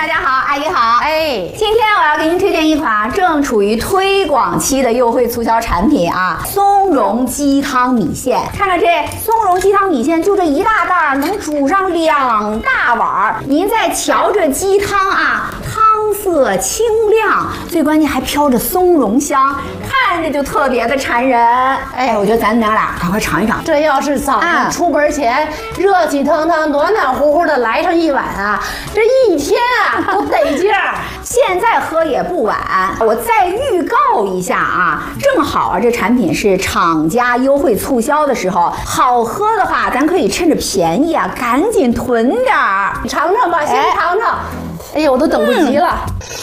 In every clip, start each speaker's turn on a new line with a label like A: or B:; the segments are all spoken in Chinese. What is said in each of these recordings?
A: 大家好，阿姨好。
B: 哎，
A: 今天我要给您推荐一款正处于推广期的优惠促销产品啊，松茸鸡汤米线。看看这松茸鸡汤米线，就这一大袋，能煮上2大碗。您再瞧这鸡汤啊，汤色清亮，最关键还飘着松茸香，看着就特别的馋人。哎，我觉得咱娘俩赶快尝一尝。
B: 这要是早上出门前热气腾腾、暖暖乎乎的来上一碗啊，这一天啊都得劲儿。
A: 现在喝也不晚，我再预告一下啊，正好啊，这产品是厂家优惠促销的时候，好喝的话，咱可以趁着便宜啊，赶紧囤点儿，
B: 尝尝吧，先尝尝。哎呀，我都等不及了。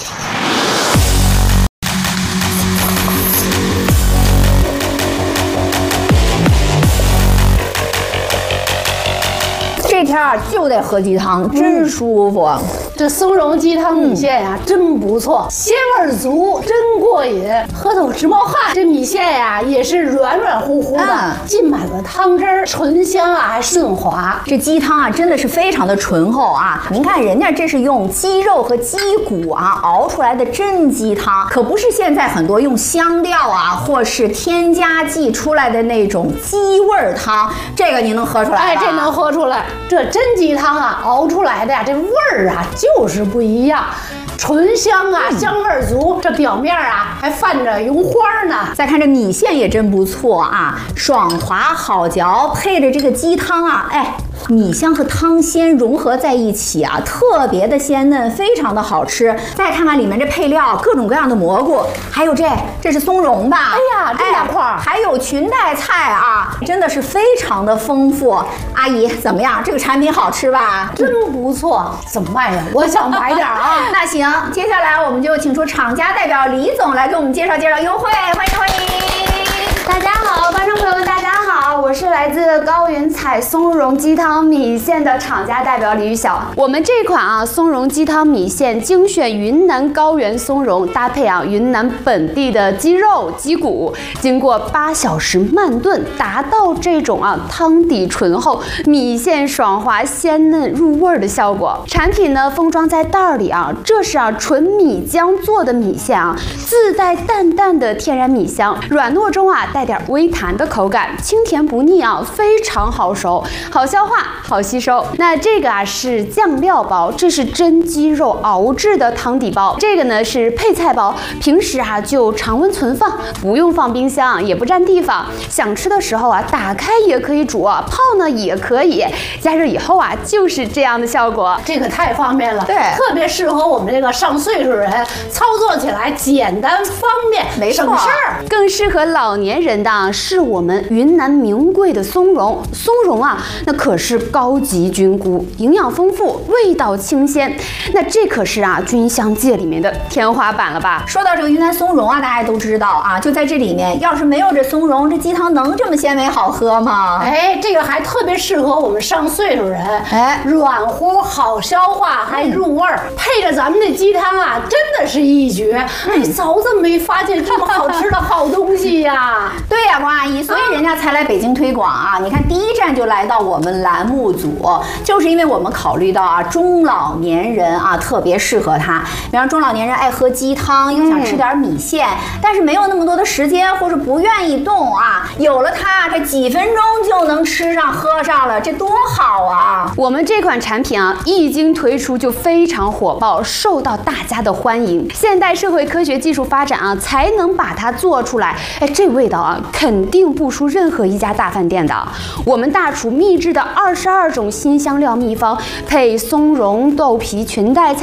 A: 这天啊就得喝鸡汤，真舒服。
B: 这松茸鸡汤米线呀，真不错，鲜味足，真过瘾，喝得我直冒汗。这米线呀，也是软软乎乎的，浸满了汤汁儿，醇香啊，还顺滑。
A: 这鸡汤啊，真的是非常的醇厚啊！您看人家这是用鸡肉和鸡骨啊熬出来的真鸡汤，可不是现在很多用香料啊或是添加剂出来的那种鸡味汤。这个您能喝出来吧？
B: 哎，这能喝出来。这真鸡汤啊，熬出来的呀，这味儿啊就是不一样，醇香啊，香味足。这表面啊还泛着油花呢。
A: 再看这米线也真不错啊，爽滑好嚼，配着这个鸡汤啊，哎，米香和汤鲜融合在一起啊，特别的鲜嫩，非常的好吃。再看看里面这配料，各种各样的蘑菇，还有这是松茸吧？
B: 哎呀，这大块儿，
A: 还有裙带菜啊，真的是非常的丰富。阿姨怎么样？这个产品好吃吧？
B: 真不错，怎么卖呀？我想买点啊。
A: 那行，接下来我们就请出厂家代表李总来给我们介绍优惠，欢迎欢迎。
C: 大家好，观众朋友们，大家好，我是来自高云彩松茸鸡汤米线的厂家代表李玉晓。我们这款松茸鸡汤米线精选云南高原松茸，搭配云南本地的鸡肉、鸡骨，经过8小时慢炖，达到这种汤底醇厚、米线爽滑、鲜嫩入味的效果。产品呢封装在袋里这是纯米浆做的米线自带淡淡的天然米香，软糯中带点微弹的口感，清甜不腻非常好熟，好消化，好吸收。那这个是酱料包，这是真鸡肉熬制的汤底包，这个呢是配菜包，平时就常温存放，不用放冰箱，也不占地方，想吃的时候打开也可以煮，泡呢也可以，加热以后就是这样的效果。
B: 这个太方便了，
A: 对，
B: 特别适合我们这个上岁数人，操作起来简单方便，
A: 没
B: 省事儿。
C: 更适合老年人的是我们云南名贵的松茸。松茸那可是高级菌菇，营养丰富，味道清鲜。那这可是菌香界里面的天花板了吧？
A: 说到这个云南松茸大家都知道就在这里面，要是没有这松茸，这鸡汤能这么鲜美好喝吗？
B: 哎，这个还特别适合我们上岁数人，哎，软乎好消化，还入味儿，配着咱们这鸡汤真的是一绝。哎，早怎么没发现这么好吃的好东西呀？
A: 对呀，王阿姨，所以人家才来北京推广你看第一站就来到我们栏目组，就是因为我们考虑到中老年人特别适合它。比方中老年人爱喝鸡汤，又想吃点米线，但是没有那么多的时间，或者不愿意动有了它，这几分钟就能吃上喝上了，这多好啊！
C: 我们这款产品一经推出就非常火爆，受到大家的欢迎。现代社会科学技术发展才能把它做出来。哎，这味道肯定不输任何一家大饭店的。我们大厨秘制的22种辛香料秘方，配松茸、豆皮、裙带菜。